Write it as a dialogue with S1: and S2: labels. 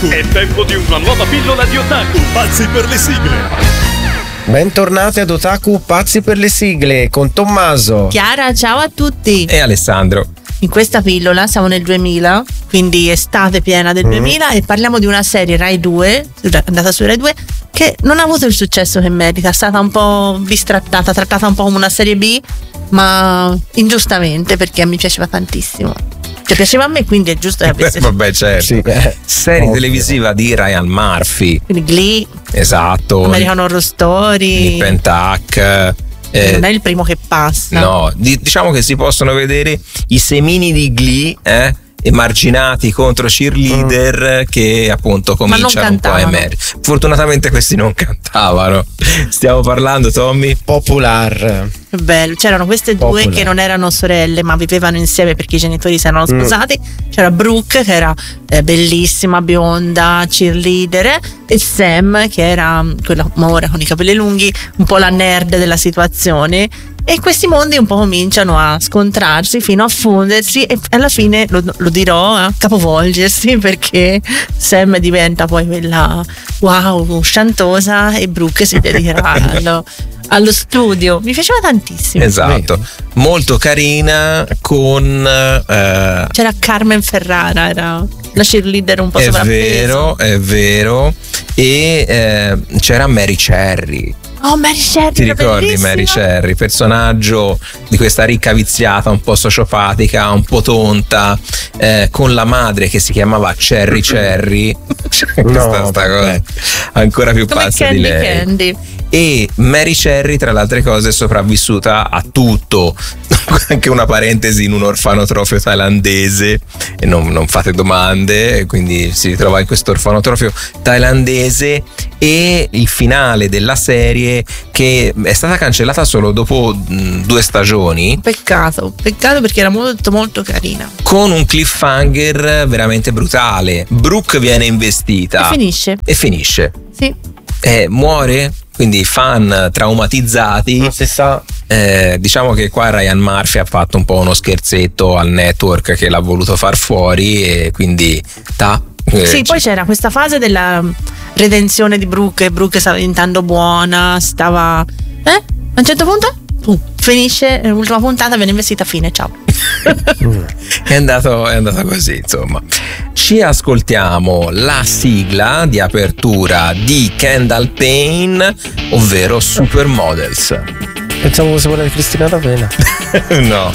S1: È tempo di una nuova pillola di Otaku.
S2: Pazzi per le sigle.
S3: Bentornati ad Otaku Pazzi per le sigle con Tommaso,
S4: Chiara, ciao a tutti.
S5: E Alessandro.
S4: In questa pillola siamo nel 2000, quindi estate piena del 2000, e parliamo di una serie Rai 2, andata su Rai 2, che non ha avuto il successo che merita. È stata un po' bistrattata, trattata un po' come una serie B, ma ingiustamente, perché mi piaceva tantissimo. Cioè, piaceva a me, quindi è giusto che avesse.
S5: Vabbè, certo.
S3: Sì.
S5: Serie
S3: Ovvio.
S5: televisiva di Ryan Murphy.
S4: Quindi Glee,
S5: Esatto.
S4: American Horror Story.
S5: Nip and Tuck.
S4: Non è il primo che passa.
S5: No, diciamo che si possono vedere i semini di Glee, emarginati contro cheerleader che appunto cominciano un po' a
S4: cantavano.
S5: emergere. Fortunatamente questi non cantavano. Stiamo parlando, Tommy?
S3: Popular.
S4: Che bello. C'erano queste due
S3: Popolare.
S4: che non erano sorelle, ma vivevano insieme perché i genitori si erano sposati. C'era Brooke, che era bellissima, bionda, cheerleader, e Sam, che era quella ora con i capelli lunghi, un po' la nerd della situazione. E questi mondi un po' cominciano a scontrarsi fino a fondersi, e alla fine lo dirò, a capovolgersi, perché Sam diventa poi quella wow, sciantosa, e Brooke si dedicherà allo studio. Mi piaceva tantissimo.
S5: Esatto. Molto carina con
S4: C'era Carmen Ferrara, era la cheerleader un po' sovrappeso.
S5: è vero. E c'era Mary Cherry.
S4: Oh, Mary Cherry,
S5: Ti
S4: era
S5: ricordi
S4: bellissima.
S5: Mary Cherry? Personaggio di questa ricca viziata, un po' sociopatica, un po' tonta, con la madre che si chiamava Cherry Cherry. Questa cosa ancora più
S4: Come
S5: pazza
S4: Candy
S5: di lei.
S4: Candy.
S5: E Mary Cherry, tra le altre cose, è sopravvissuta a tutto. Anche una parentesi in un orfanotrofio thailandese, e non fate domande, quindi si ritrova in questo orfanotrofio thailandese. E il finale della serie, che è stata cancellata solo dopo 2 stagioni,
S4: Peccato perché era molto molto carina.
S5: con un cliffhanger veramente brutale. Brooke viene investita
S4: E finisce. Sì.
S5: Muore, quindi fan traumatizzati.
S3: Non si sa.
S5: Diciamo che qua Ryan Murphy ha fatto un po' uno scherzetto al network che l'ha voluto far fuori, e quindi
S4: Sì, poi c'era questa fase della redenzione di Brooke, e Brooke stava diventando buona, stava a un certo punto finisce l'ultima puntata, viene investita, fine, ciao.
S5: è andato così, insomma. Ci ascoltiamo la sigla di apertura di Kendall Payne, ovvero Supermodels.
S3: Pensavo fosse quella di Cristina D'Avena.
S5: No.